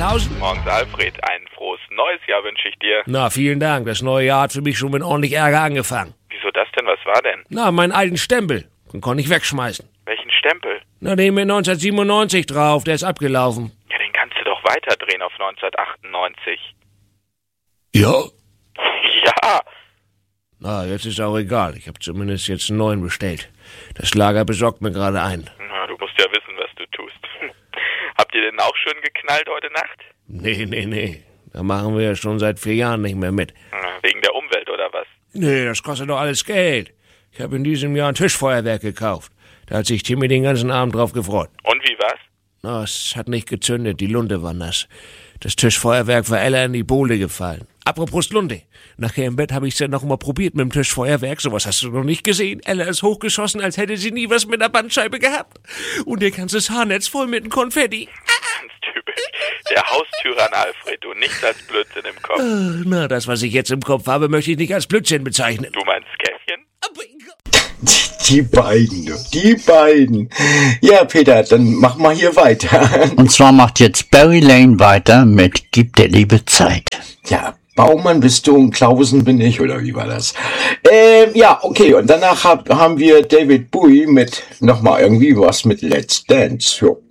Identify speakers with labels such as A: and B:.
A: Klausen.
B: Morgens, Alfred. Ein frohes neues Jahr wünsche ich dir.
A: Na, vielen Dank. Das neue Jahr hat für mich schon mit ordentlich Ärger angefangen.
B: Wieso das denn? Was war denn?
A: Na, meinen alten Stempel. Den konnte ich wegschmeißen.
B: Welchen Stempel?
A: Na, den mit 1997 drauf. Der ist abgelaufen.
B: Ja, den kannst du doch weiterdrehen auf 1998.
A: Ja?
B: Ja.
A: Na, jetzt ist auch egal. Ich habe zumindest jetzt einen neuen bestellt. Das Lager besorgt mir gerade einen.
B: Na, du musst ja wissen, was du tust. Habt ihr denn auch schön geknallt heute Nacht?
A: Nee. Da machen wir ja schon seit 4 Jahren nicht mehr mit.
B: Wegen der Umwelt oder was?
A: Nee, das kostet doch alles Geld. Ich habe in diesem Jahr ein Tischfeuerwerk gekauft. Da hat sich Timmy den ganzen Abend drauf gefreut.
B: Und wie war's?
A: Na, es hat nicht gezündet, die Lunte war nass. Das Tischfeuerwerk war Ella in die Bohle gefallen. Apropos Lunte. Nachher im Bett habe ich's ja noch mal probiert mit dem Tischfeuerwerk. Sowas hast du noch nicht gesehen. Ella ist hochgeschossen, als hätte sie nie was mit der Bandscheibe gehabt. Und ihr ganzes Haarnetz voll mit dem Konfetti.
B: Ganz typisch. Der Haustyrann Alfred, du nichts als Blödsinn im Kopf.
A: Na, das, was ich jetzt im Kopf habe, möchte ich nicht als Blödsinn bezeichnen.
B: Du meinst Käffchen?
C: Die beiden. Ja, Peter, dann mach mal hier weiter.
D: Und zwar macht jetzt Barry Lane weiter mit Gib der Liebe Zeit.
C: Ja, Baumann bist du und Klausen bin ich, oder wie war das? Ja, okay, und danach haben wir David Bowie mit nochmal irgendwie was mit Let's Dance. Jo.